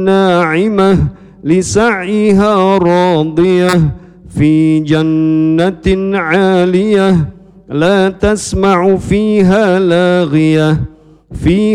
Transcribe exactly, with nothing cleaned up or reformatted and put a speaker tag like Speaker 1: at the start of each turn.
Speaker 1: ناعمة لسعيها راضية في جنة عالية لا تسمع فيها لاغية فيها